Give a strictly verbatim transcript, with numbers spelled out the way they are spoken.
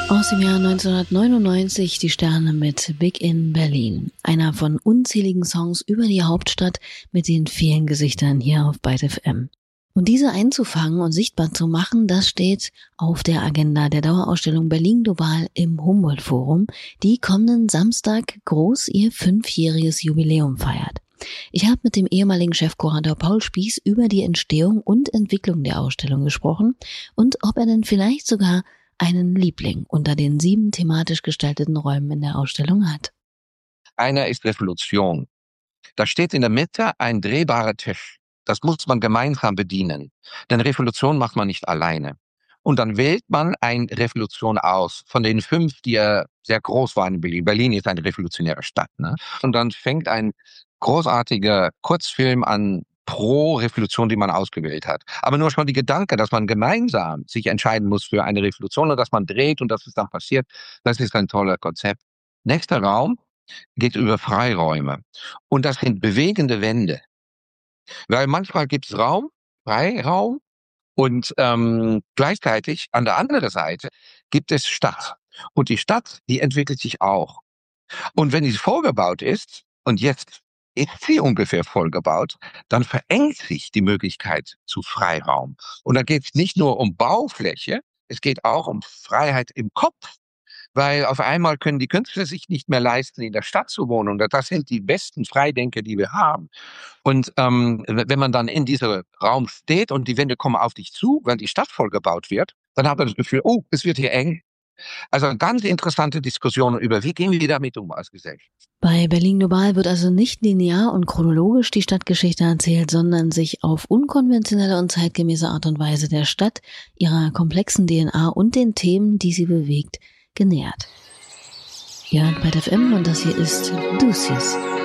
Aus dem Jahr neunzehnhundertneunundneunzig die Sterne mit Big in Berlin. Einer von unzähligen Songs über die Hauptstadt mit den vielen Gesichtern hier auf Byte F M. Und diese einzufangen und sichtbar zu machen, das steht auf der Agenda der Dauerausstellung Berlin Global im Humboldt-Forum, die kommenden Samstag groß ihr fünfjähriges Jubiläum feiert. Ich habe mit dem ehemaligen Chefkurator Paul Spieß über die Entstehung und Entwicklung der Ausstellung gesprochen und ob er denn vielleicht sogar einen Liebling unter den sieben thematisch gestalteten Räumen in der Ausstellung hat. Einer ist Revolution. Da steht in der Mitte ein drehbarer Tisch. Das muss man gemeinsam bedienen. Denn Revolution macht man nicht alleine. Und dann wählt man eine Revolution aus von den fünf, die ja sehr groß waren in Berlin. Berlin ist eine revolutionäre Stadt, ne? Und dann fängt ein großartiger Kurzfilm an pro Revolution, die man ausgewählt hat. Aber nur schon die Gedanke, dass man gemeinsam sich entscheiden muss für eine Revolution und dass man dreht und dass es dann passiert, das ist ein toller Konzept. Nächster Raum geht über Freiräume. Und das sind bewegende Wände. Weil manchmal gibt es Raum, Freiraum und ähm, gleichzeitig an der anderen Seite gibt es Stadt. Und die Stadt, die entwickelt sich auch. Und wenn sie vollgebaut ist, und jetzt ist sie ungefähr vollgebaut, dann verengt sich die Möglichkeit zu Freiraum. Und da geht es nicht nur um Baufläche, es geht auch um Freiheit im Kopf. Weil auf einmal können die Künstler sich nicht mehr leisten, in der Stadt zu wohnen. Und das sind die besten Freidenker, die wir haben. Und ähm, wenn man dann in diesem Raum steht und die Wände kommen auf dich zu, wenn die Stadt vollgebaut wird, dann hat man das Gefühl, oh, es wird hier eng. Also ganz interessante Diskussionen über, wie gehen wir damit um als Gesellschaft. Bei Berlin Global wird also nicht linear und chronologisch die Stadtgeschichte erzählt, sondern sich auf unkonventionelle und zeitgemäße Art und Weise der Stadt, ihrer komplexen D N A und den Themen, die sie bewegt, genährt. Ihr hört Byte F M und das hier ist Ducius.